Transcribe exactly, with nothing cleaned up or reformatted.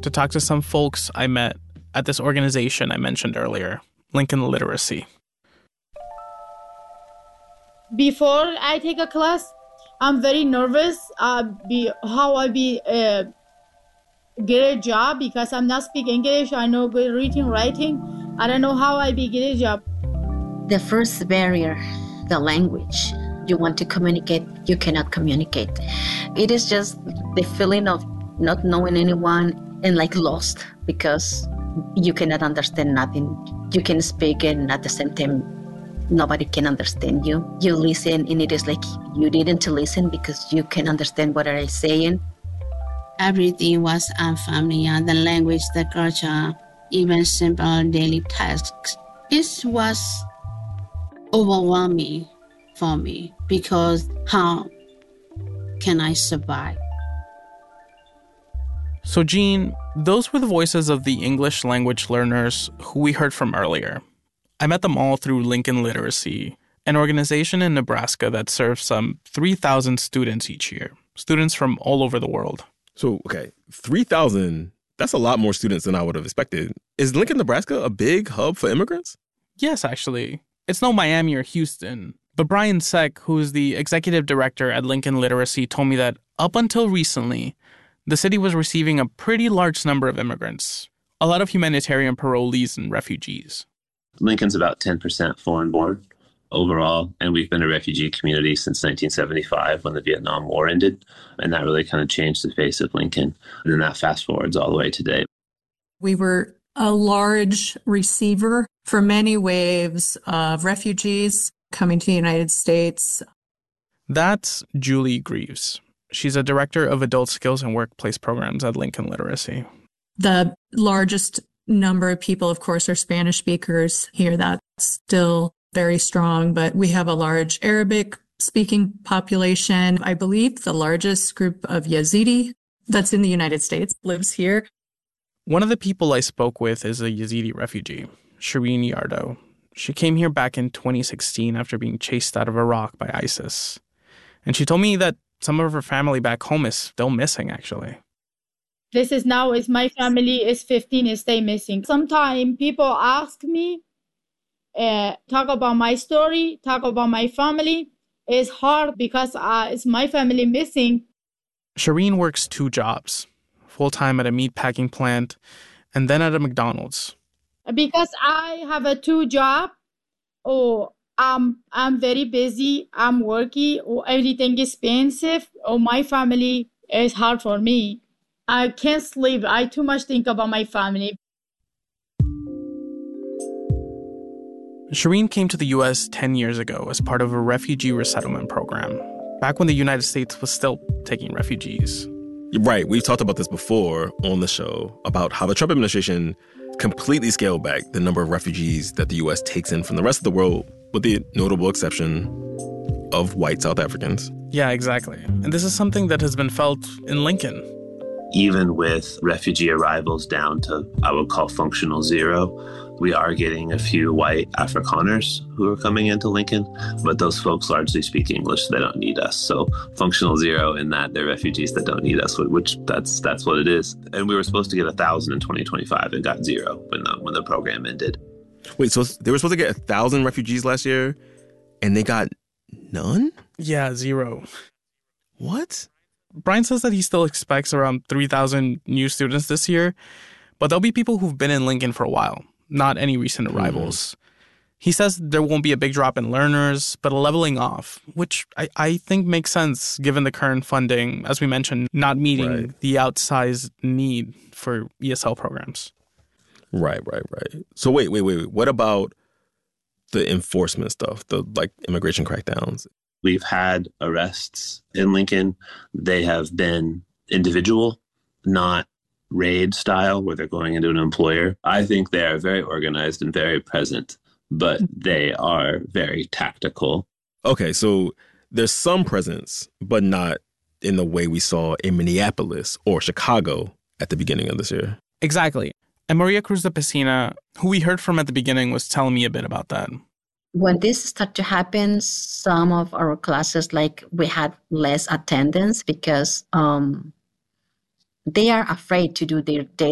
to talk to some folks I met at this organization I mentioned earlier, Lincoln Literacy. Before I take a class, I'm very nervous uh, be, how I be uh, get a job because I'm not speak English. I know good reading, writing. I don't know how I be get a job. The first barrier, the language. You want to communicate, you cannot communicate. It is just the feeling of not knowing anyone and like lost because you cannot understand nothing. You can speak and at the same time, nobody can understand you. You listen and it is like you didn't listen because you can understand what I'm saying. Everything was unfamiliar, the language, the culture, even simple daily tasks. It was overwhelming for me because how can I survive? So, Jean, those were the voices of the English language learners who we heard from earlier. I met them all through Lincoln Literacy, an organization in Nebraska that serves some three thousand students each year, students from all over the world. So, okay, three thousand, that's a lot more students than I would have expected. Is Lincoln, Nebraska a big hub for immigrants? Yes, actually. It's no Miami or Houston. But Brian Seck, who is the executive director at Lincoln Literacy, told me that up until recently, the city was receiving a pretty large number of immigrants, a lot of humanitarian parolees and refugees. Lincoln's about ten percent foreign-born overall, and we've been a refugee community since nineteen seventy-five when the Vietnam War ended, and that really kind of changed the face of Lincoln. And then that fast forwards all the way today. We were a large receiver for many waves of refugees coming to the United States. That's Julie Greaves. She's a director of adult skills and workplace programs at Lincoln Literacy. The largest number of people, of course, are Spanish speakers here. That's still very strong, but we have a large Arabic speaking population. I believe the largest group of Yazidi that's in the United States lives here. One of the people I spoke with is a Yazidi refugee, Shireen Yardo. She came here back in twenty sixteen after being chased out of Iraq by ISIS. And she told me that some of her family back home is still missing, actually. This is now, is my family is fifteen, is stay missing. Sometimes people ask me, uh, talk about my story, talk about my family. It's hard because uh, it's my family missing. Shireen works two jobs, full-time at a meatpacking plant and then at a McDonald's. Because I have a two job, oh, um, I'm very busy, I'm working, or everything is expensive, or my family is hard for me. I can't sleep. I too much think about my family. Shireen came to the U S ten years ago as part of a refugee resettlement program, back when the United States was still taking refugees. Right. We've talked about this before on the show, about how the Trump administration completely scaled back the number of refugees that the U S takes in from the rest of the world, with the notable exception of white South Africans. Yeah, exactly. And this is something that has been felt in Lincoln. Even with refugee arrivals down to, I would call, functional zero, we are getting a few white Afrikaners who are coming into Lincoln, but those folks largely speak English, so they don't need us. So functional zero in that they're refugees that don't need us, which that's that's what it is. And we were supposed to get one thousand in twenty twenty-five and got zero when the, when the program ended. Wait, so they were supposed to get one thousand refugees last year, and they got none? Yeah, zero. What? Brian says that he still expects around three thousand new students this year, but there'll be people who've been in Lincoln for a while, not any recent arrivals. Mm. He says there won't be a big drop in learners, but a leveling off, which I, I think makes sense given the current funding, as we mentioned, not meeting right. the outsized need for E S L programs. Right, right, right. So wait, wait, wait, wait. What about the enforcement stuff, the like immigration crackdowns? We've had arrests in Lincoln. They have been individual, not raid style, where they're going into an employer. I think they are very organized and very present, but they are very tactical. Okay, so there's some presence, but not in the way we saw in Minneapolis or Chicago at the beginning of this year. Exactly. And Maria Cruz de Pesina, who we heard from at the beginning, was telling me a bit about that. When this started to happen, some of our classes, like we had less attendance because um, they are afraid to do their daily